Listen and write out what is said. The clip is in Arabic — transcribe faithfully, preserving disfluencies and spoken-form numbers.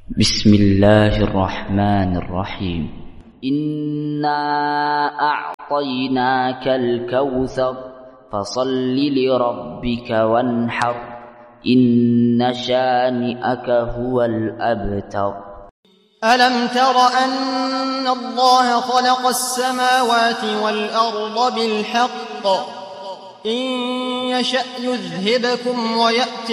بسم الله الرحمن الرحيم. إنا أعطيناك الكوثر فصل لربك وانحر إن شانئك هو الأبتر. ألم تر أن الله خلق السماوات والأرض بالحق إن يشأ يذهبكم ويأتي